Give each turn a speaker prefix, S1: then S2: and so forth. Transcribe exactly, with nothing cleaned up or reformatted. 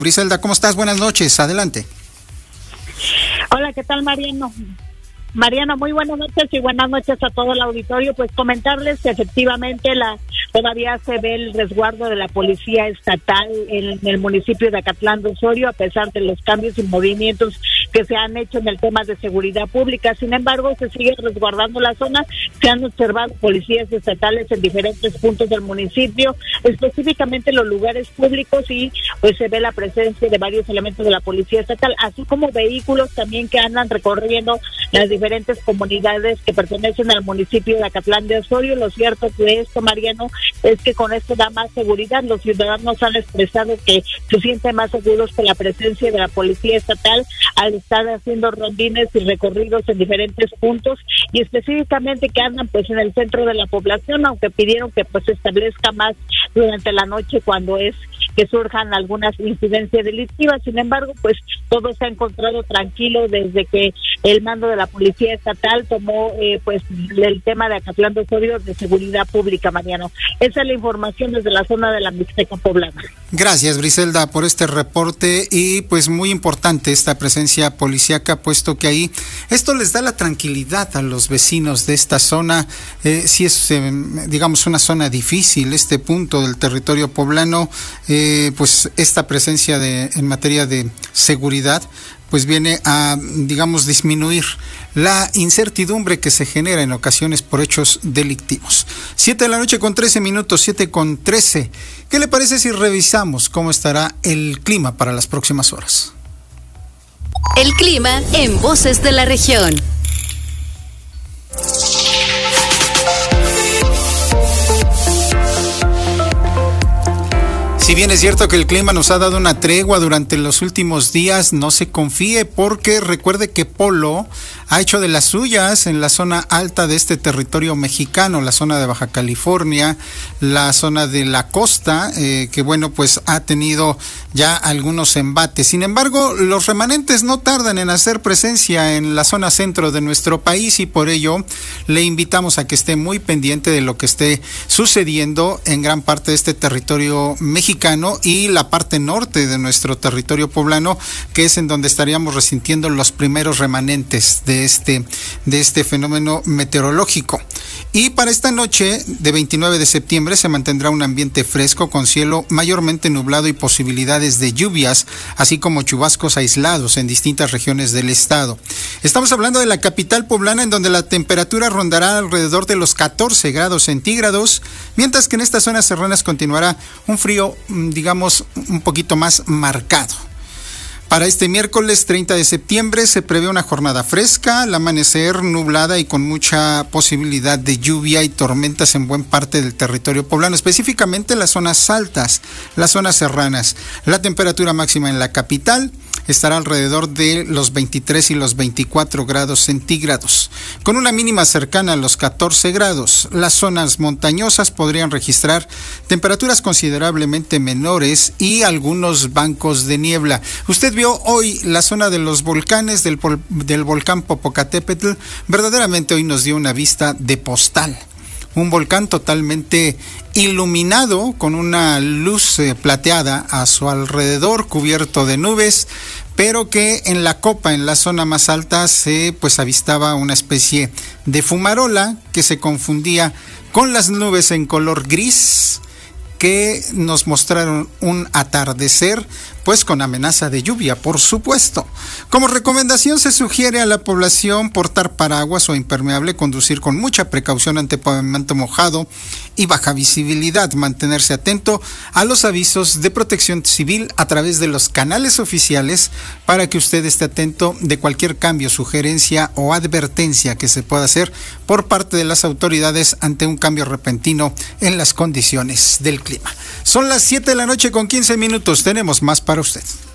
S1: Briselda, ¿cómo estás? Buenas noches, adelante.
S2: Hola, ¿qué tal, Mariano? Mariano, muy buenas noches y buenas noches a todo el auditorio. Pues comentarles que efectivamente la todavía se ve el resguardo de la policía estatal en, en el municipio de Acatlán de Osorio, a pesar de los cambios y movimientos que se han hecho en el tema de seguridad pública. Sin embargo, se sigue resguardando la zona. Se han observado policías estatales en diferentes puntos del municipio, específicamente en los lugares públicos, y pues se ve la presencia de varios elementos de la policía estatal, así como vehículos también que andan recorriendo las diferentes comunidades que pertenecen al municipio de Acatlán de Osorio. Lo cierto de esto, Mariano, es que con esto da más seguridad. Los ciudadanos han expresado que se sienten más seguros con la presencia de la policía estatal al estar haciendo rondines y recorridos en diferentes puntos, y específicamente que andan pues en el centro de la población, aunque pidieron que pues se establezca más durante la noche cuando es que surjan algunas incidencias delictivas. Sin embargo, pues todo se ha encontrado tranquilo desde que el mando de la policía estatal tomó eh, pues el tema de Acatlán de Osorio de seguridad pública, Mariano. Esa es la información desde la zona de la Mixteca poblana.
S1: Gracias, Briselda, por este reporte, y pues muy importante esta presencia policíaca, puesto que ahí esto les da la tranquilidad a los vecinos de esta zona. Eh, si es, eh, digamos, una zona difícil, este punto del territorio poblano, eh, pues esta presencia de en materia de seguridad pues viene a, digamos, disminuir la incertidumbre que se genera en ocasiones por hechos delictivos. Siete de la noche con trece minutos, siete con trece. ¿Qué le parece si revisamos cómo estará el clima para las próximas horas?
S3: El clima en Voces de la Región.
S1: Si bien es cierto que el clima nos ha dado una tregua durante los últimos días, no se confíe, porque recuerde que Polo ha hecho de las suyas en la zona alta de este territorio mexicano, la zona de Baja California, la zona de la costa, eh, que bueno, pues ha tenido ya algunos embates. Sin embargo, los remanentes no tardan en hacer presencia en la zona centro de nuestro país, y por ello le invitamos a que esté muy pendiente de lo que esté sucediendo en gran parte de este territorio mexicano y la parte norte de nuestro territorio poblano, que es en donde estaríamos resintiendo los primeros remanentes de este, de este fenómeno meteorológico. Y para esta noche de veintinueve de septiembre se mantendrá un ambiente fresco con cielo mayormente nublado y posibilidades de lluvias, así como chubascos aislados en distintas regiones del estado. Estamos hablando de la capital poblana, en donde la temperatura rondará alrededor de los catorce grados centígrados, mientras que en estas zonas serranas continuará un frío, digamos, un poquito más marcado. Para este miércoles treinta de septiembre se prevé una jornada fresca, al amanecer nublada y con mucha posibilidad de lluvia y tormentas en buena parte del territorio poblano, específicamente las zonas altas, las zonas serranas. La temperatura máxima en la capital estará alrededor de los veintitrés y los veinticuatro grados centígrados, con una mínima cercana a los catorce grados. Las zonas montañosas podrían registrar temperaturas considerablemente menores y algunos bancos de niebla. Usted vio hoy la zona de los volcanes, del, del volcán Popocatépetl. Verdaderamente hoy nos dio una vista de postal. Un volcán totalmente iluminado con una luz eh, plateada a su alrededor, cubierto de nubes, pero que en la copa, en la zona más alta, se pues avistaba una especie de fumarola que se confundía con las nubes en color gris, que nos mostraron un atardecer pues con amenaza de lluvia, por supuesto. Como recomendación se sugiere a la población portar paraguas o impermeable, conducir con mucha precaución ante pavimento mojado y baja visibilidad, mantenerse atento a los avisos de protección civil a través de los canales oficiales para que usted esté atento de cualquier cambio, sugerencia o advertencia que se pueda hacer por parte de las autoridades ante un cambio repentino en las condiciones del clima. Son las siete de la noche con quince minutos, tenemos más para usted.